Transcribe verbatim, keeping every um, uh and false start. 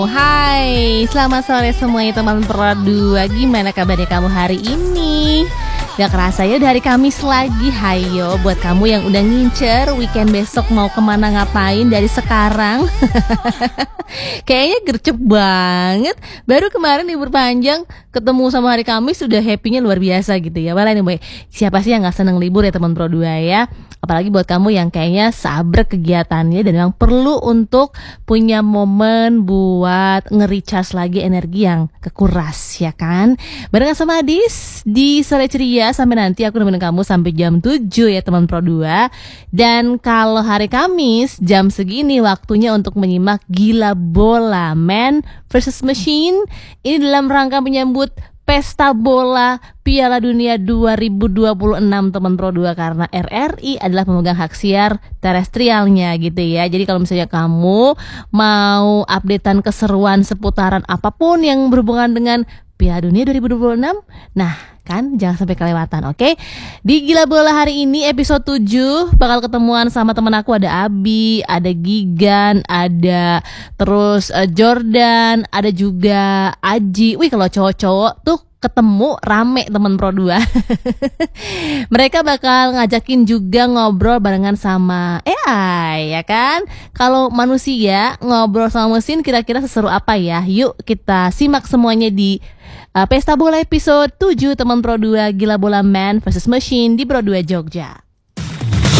Hai, selamat sore semuanya teman Pro dua. Gimana kabarnya kamu hari ini? Gak kerasa ya udah hari Kamis lagi. Hayo buat kamu yang udah ngincer weekend besok mau kemana ngapain dari sekarang. Kayaknya gercep banget. Baru kemarin libur panjang ketemu sama hari Kamis sudah happy-nya luar biasa gitu ya. Malah nih boy, siapa sih yang gak seneng libur ya teman Pro dua ya. Apalagi buat kamu yang kayaknya sabrek kegiatannya dan memang perlu untuk punya momen buat nge-recharge lagi energi yang kekuras ya kan. Barengan sama Adis di Sore Ceria sampai nanti aku nemenin kamu sampai jam tujuh ya teman Pro dua. Dan kalau hari Kamis jam segini waktunya untuk menyimak Gila Bola Man versus Machine. Ini dalam rangka menyambut Pesta Bola Piala Dunia dua ribu dua puluh enam teman Pro dua, karena R R I adalah pemegang hak siar terestrialnya gitu ya. Jadi kalau misalnya kamu mau updatean keseruan seputaran apapun yang berhubungan dengan Piala Dunia dua ribu dua puluh enam, nah kan jangan sampai kelewatan, oke? Okay? Di Gila Bola hari ini episode tujuh bakal ketemuan sama temen aku, ada Abi, ada Gigan, ada terus uh, Jordan, ada juga Aji. Wih, kalau cowok-cowok tuh ketemu rame temen Pro dua. Mereka bakal ngajakin juga ngobrol barengan sama A I ya kan. Kalau manusia ngobrol sama mesin kira-kira seseru apa ya? Yuk kita simak semuanya di uh, Pesta Bola episode tujuh teman Pro dua, Gila Bola Man versus Machine di Pro dua Jogja.